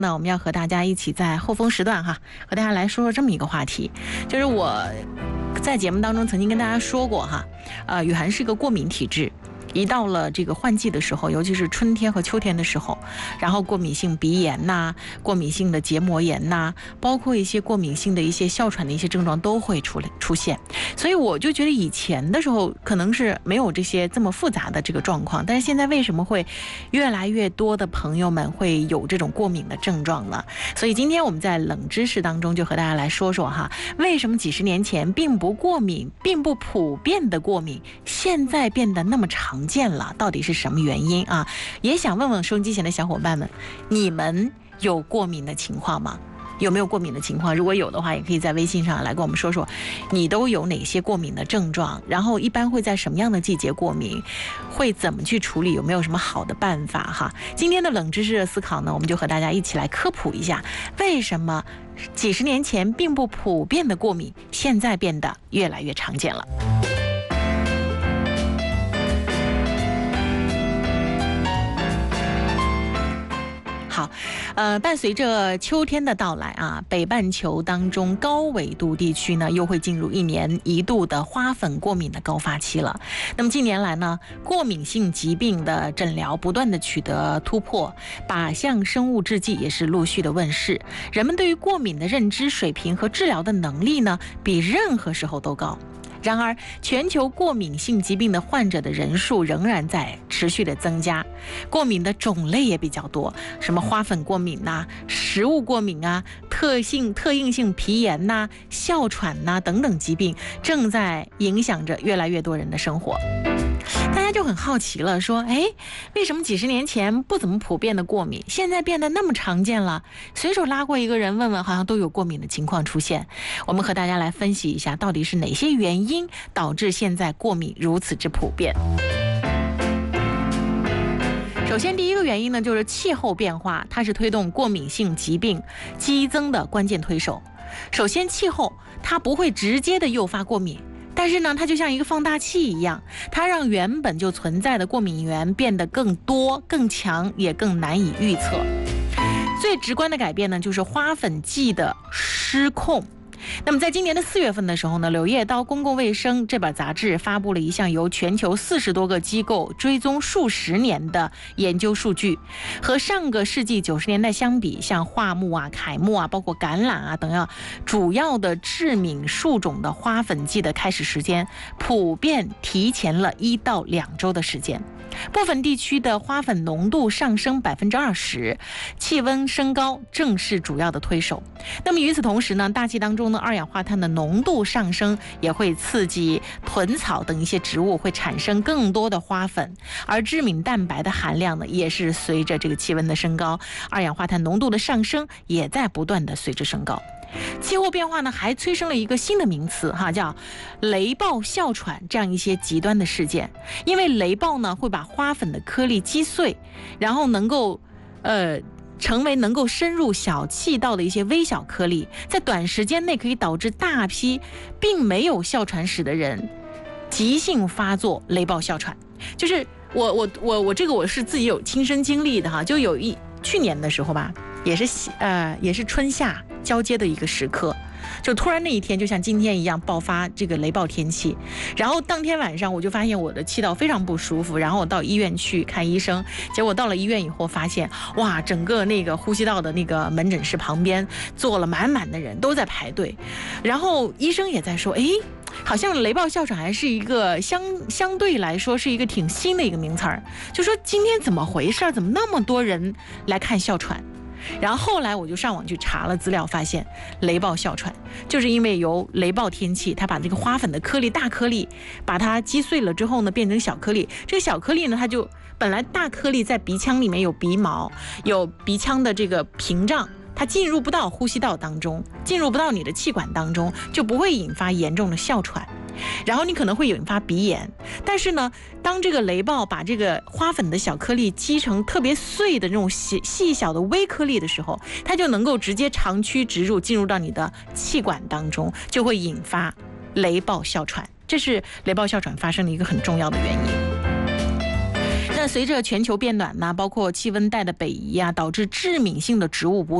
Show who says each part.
Speaker 1: 那我们要和大家一起在后风时段和大家来说说这么一个话题，就是我在节目当中曾经跟大家说过雨涵是一个过敏体质。一到了这个换季的时候，尤其是春天和秋天的时候，然后过敏性鼻炎呐、过敏性的结膜炎呐，包括一些过敏性的一些哮喘的一些症状都会出现。所以我就觉得以前的时候可能是没有这些这么复杂的这个状况，但是现在为什么会越来越多的朋友们会有这种过敏的症状呢？所以今天我们在冷知识当中就和大家来说说为什么几十年前并不过敏、并不普遍的过敏，现在变得那么常见了，到底是什么原因啊？也想问问收音机前的小伙伴们，你们有过敏的情况吗？有没有过敏的情况？如果有的话，也可以在微信上来跟我们说说，你都有哪些过敏的症状？然后一般会在什么样的季节过敏？会怎么去处理？有没有什么好的办法今天的冷知识的思考呢，我们就和大家一起来科普一下，为什么几十年前并不普遍的过敏，现在变得越来越常见了。好，伴随着秋天的到来北半球当中高纬度地区呢，又会进入1年1度的花粉过敏的高发期了。那么近年来呢，过敏性疾病的诊疗不断的取得突破，靶向生物制剂也是陆续的问世，人们对于过敏的认知水平和治疗的能力呢，比任何时候都高。然而，全球过敏性疾病的患者的人数仍然在持续的增加，过敏的种类也比较多，什么花粉过敏食物过敏特应性皮炎哮喘等等疾病，正在影响着越来越多人的生活。大家就很好奇了，说为什么几十年前不怎么普遍的过敏，现在变得那么常见了？随手拉过一个人问问，好像都有过敏的情况出现。我们和大家来分析一下，到底是哪些原因导致现在过敏如此之普遍。首先第一个原因呢，就是气候变化，它是推动过敏性疾病激增的关键推手。首先气候它不会直接的诱发过敏，但是呢，它就像一个放大器一样，它让原本就存在的过敏源变得更多、更强，也更难以预测。最直观的改变呢，就是花粉季的失控。那么在今年的4月份的时候呢，《柳叶刀公共卫生》这本杂志发布了一项由全球40多个机构追踪数十年的研究数据，和上个世纪90年代相比，像桦木楷木包括橄榄等主要的致敏树种的花粉季的开始时间，普遍提前了1到2周的时间。部分地区的花粉浓度上升20%，气温升高正是主要的推手。那么与此同时呢，大气当中的二氧化碳的浓度上升也会刺激豚草等一些植物会产生更多的花粉，而致敏蛋白的含量呢，也是随着这个气温的升高，二氧化碳浓度的上升也在不断的随之升高。气候变化呢，还催生了一个新的名词叫雷暴哮喘这样一些极端的事件。因为雷暴呢会把花粉的颗粒击碎，然后能够成为能够深入小气道的一些微小颗粒，在短时间内可以导致大批并没有哮喘史的人急性发作雷暴哮喘。就是我这个我是自己有亲身经历的就有去年的时候吧，也是春夏交接的一个时刻，就突然那一天就像今天一样爆发这个雷暴天气，然后当天晚上我就发现我的气道非常不舒服，然后我到医院去看医生，结果到了医院以后发现，哇，整个那个呼吸道的那个门诊室旁边坐了满满的人都在排队，然后医生也在说，好像雷暴哮喘还是一个相对来说是一个挺新的一个名词儿，就说今天怎么回事，怎么那么多人来看哮喘？然后后来我就上网去查了资料，发现雷暴哮喘就是因为由雷暴天气，它把这个花粉的颗粒大颗粒把它击碎了之后呢，变成小颗粒，这个小颗粒呢，它就本来大颗粒在鼻腔里面有鼻毛，有鼻腔的这个屏障，它进入不到呼吸道当中，进入不到你的气管当中，就不会引发严重的哮喘，然后你可能会引发鼻炎。但是呢，当这个雷暴把这个花粉的小颗粒击成特别碎的这种细小的微颗粒的时候，它就能够直接长驱直入，进入到你的气管当中，就会引发雷暴哮喘。这是雷暴哮喘发生的一个很重要的原因。 那随着全球变暖呢，包括气温带的北移啊，导致致敏性的植物